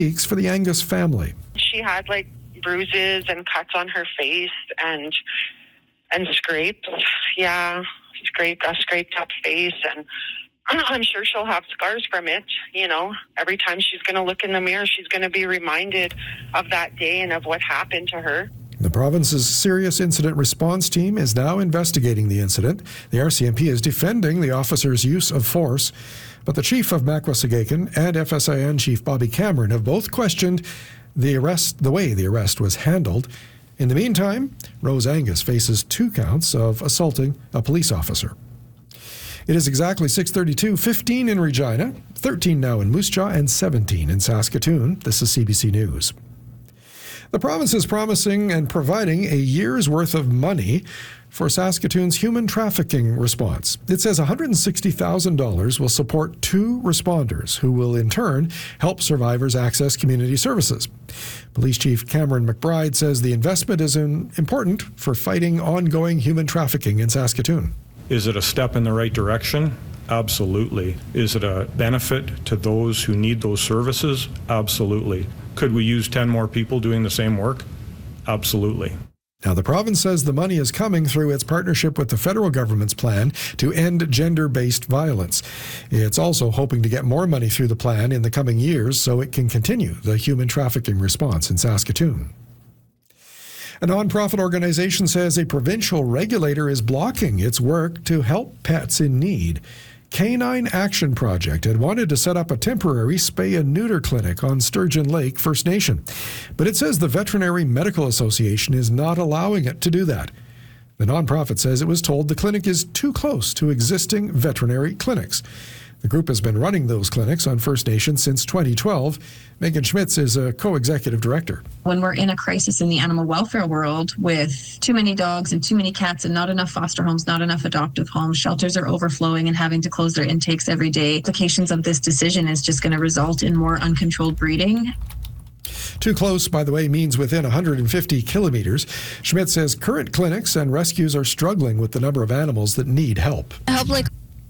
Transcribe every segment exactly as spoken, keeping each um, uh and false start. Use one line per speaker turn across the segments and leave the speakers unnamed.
weeks for the Angus family.
She had like bruises and cuts on her face and and scrapes. Yeah, scraped a scraped up face, and I'm sure she'll have scars from it. You know, every time she's going to look in the mirror, she's going to be reminded of that day and of what happened to her.
The province's Serious Incident Response Team is now investigating the incident. The R C M P is defending the officer's use of force, but the chief of Makwasagaken and F S I N Chief Bobby Cameron have both questioned the arrest, the way the arrest was handled. In the meantime, Rose Angus faces two counts of assaulting a police officer. It is exactly six thirty-two, fifteen in Regina, thirteen now in Moose Jaw, and seventeen in Saskatoon. This is C B C News. The province is promising and providing a year's worth of money for Saskatoon's human trafficking response. It says one hundred sixty thousand dollars will support two responders who will in turn help survivors access community services. Police Chief Cameron McBride says the investment is important for fighting ongoing human trafficking in Saskatoon.
Is it a step in the right direction? Absolutely. Is it a benefit to those who need those services? Absolutely. Could we use ten more people doing the same work? Absolutely.
Now, the province says the money is coming through its partnership with the federal government's plan to end gender-based violence. It's also hoping to get more money through the plan in the coming years so it can continue the human trafficking response in Saskatoon. A nonprofit organization says a provincial regulator is blocking its work to help pets in need. Canine Action Project had wanted to set up a temporary spay and neuter clinic on Sturgeon Lake First Nation, but it says the Veterinary Medical Association is not allowing it to do that. The nonprofit says it was told the clinic is too close to existing veterinary clinics. The group has been running those clinics on First Nation since twenty twelve. Megan Schmitz is a co-executive director.
When we're in a crisis in the animal welfare world with too many dogs and too many cats and not enough foster homes, not enough adoptive homes, shelters are overflowing and having to close their intakes every day. Implications of this decision is just going to result in more uncontrolled breeding.
Too close, by the way, means within one hundred fifty kilometers. Schmidt says current clinics and rescues are struggling with the number of animals that need help.
Help like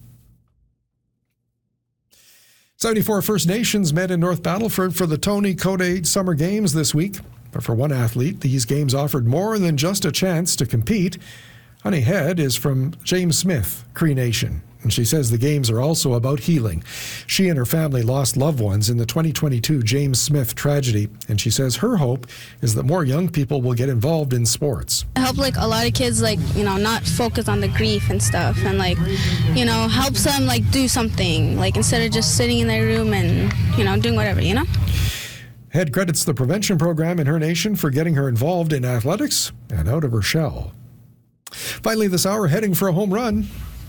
seventy-four First Nations met in North Battleford for the Tony Cote Summer Games this week. But for one athlete, these games offered more than just a chance to compete. Honey Head is from James Smith, Cree Nation, and she says the games are also about healing. She and her family lost loved ones in the twenty twenty-two James Smith tragedy, and she says her hope is that more young people will get involved in sports.
I help like a lot of kids, like, you know, not focus on the grief and stuff, and like, you know, helps them like do something, like instead of just sitting in their room and, you know, doing whatever, you know?
Head credits the prevention program in her nation for getting her involved in athletics and out of her shell. Finally this hour, heading for a home run.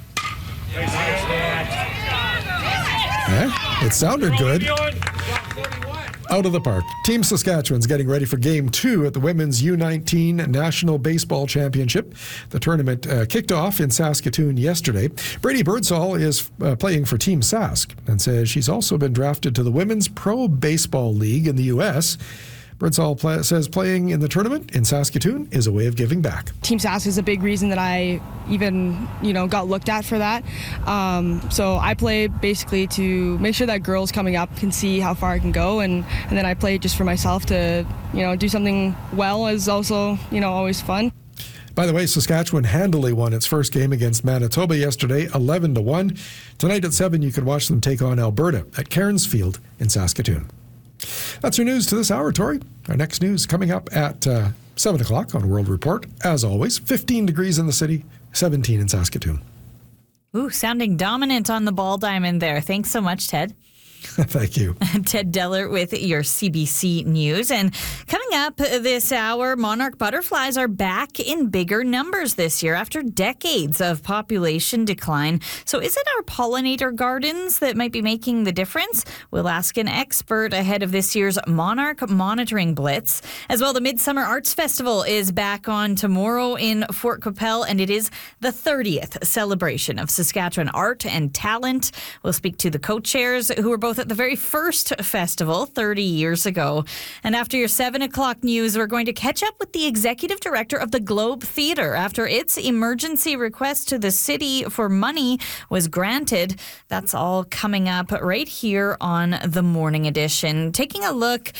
Yeah, it sounded good. Out of the park. Team Saskatchewan's getting ready for Game two at the Women's U nineteen National Baseball Championship. The tournament uh, kicked off in Saskatoon yesterday. Brady Birdsall is uh, playing for Team Sask and says she's also been drafted to the Women's Pro Baseball League in the U S Birdsall play, says playing in the tournament in Saskatoon is a way of giving back.
Team Sask is a big reason that I even, you know, got looked at for that. Um, so I play basically to make sure that girls coming up can see how far I can go, and, and then I play just for myself to, you know, do something well is also, you know, always fun.
By the way, Saskatchewan handily won its first game against Manitoba yesterday, eleven to one. Tonight at seven, you can watch them take on Alberta at Cairns Field in Saskatoon. That's your news to this hour, Tori. Our next news coming up at uh, seven o'clock on World Report. As always, fifteen degrees in the city, seventeen in Saskatoon.
Ooh, sounding dominant on the ball diamond there. Thanks so much, Ted.
Thank you.
Ted Deller with your C B C News. And coming up this hour, monarch butterflies are back in bigger numbers this year after decades of population decline. So is it our pollinator gardens that might be making the difference? We'll ask an expert ahead of this year's Monarch Monitoring Blitz. As well, the Midsummer Arts Festival is back on tomorrow in Fort Qu'Appelle, and it is the thirtieth celebration of Saskatchewan art and talent. We'll speak to the co-chairs who were both at the very first festival thirty years ago. And after your seven o'clock news, we're going to catch up with the executive director of the Globe Theatre after its emergency request to the city for money was granted. That's all coming up right here on the Morning Edition. Taking a look